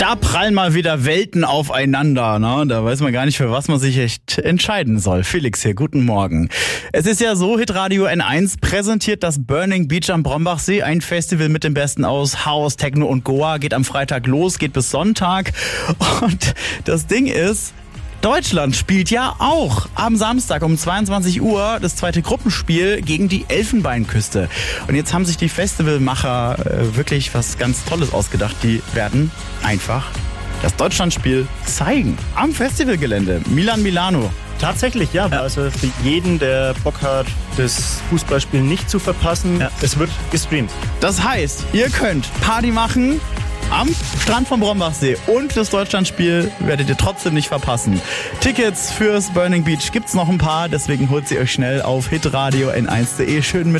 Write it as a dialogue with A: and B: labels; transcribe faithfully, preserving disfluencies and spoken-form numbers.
A: Da prallen mal wieder Welten aufeinander. Ne? Da weiß man gar nicht, für was man sich echt entscheiden soll. Felix hier, guten Morgen. Es ist ja so, Hitradio N eins präsentiert das Burning Beach am Brombachsee. Ein Festival mit dem Besten aus House, Techno und Goa. Geht am Freitag los, geht bis Sonntag. Und das Ding ist, Deutschland spielt ja auch am Samstag um zweiundzwanzig Uhr das zweite Gruppenspiel gegen die Elfenbeinküste. Und jetzt haben sich die Festivalmacher äh, wirklich was ganz Tolles ausgedacht. Die werden einfach das Deutschlandspiel zeigen am Festivalgelände. Milan Milano.
B: Tatsächlich, ja. ja. Also für jeden, der Bock hat, das Fußballspiel nicht zu verpassen, ja. Es wird gestreamt.
A: Das heißt, ihr könnt Party machen am Strand vom Brombachsee und das Deutschlandspiel werdet ihr trotzdem nicht verpassen. Tickets fürs Burning Beach gibt's noch ein paar, deswegen holt sie euch schnell auf hitradio n eins punkt de. Schön mit